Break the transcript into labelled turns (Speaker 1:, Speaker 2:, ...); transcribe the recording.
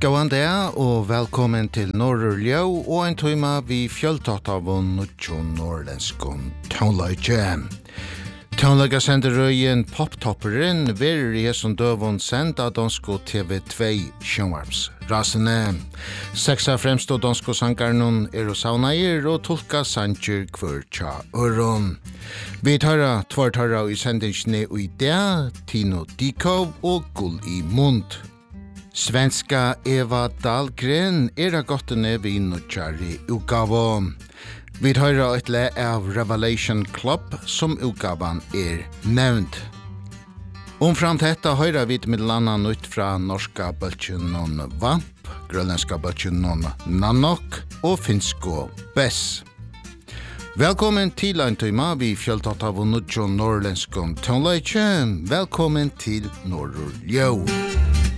Speaker 1: Gåan dag og velkommen til Norrljau og en tøyma vi fjøltatt av nutjon norrlenskon tånløyke. Tånløyga sender røyen poptopperen verer i som døvun senda dansko TV2 sjønvarps. Rasene, 6 av fremstå dansko sangarnon og saunair og tolka sanger kvørtja øron. Vi tarra tvartarra i sendingsne og i det, Tino Dikov og Gull i Mund. Svenska Eva Dahlgren gottene vi nutjari utgava. Vi høyra et le av Revelation Club som utgavan nevnt. Omfram detta høyra vi med annan nytt fra norska bøltjunon Vamp, grønlandska bøltjunon Nannok og finsko Bess. Velkommen til en tøyma vi fjøltatt av nutjon norrlenskon tånløyke. Velkommen til Norrljau.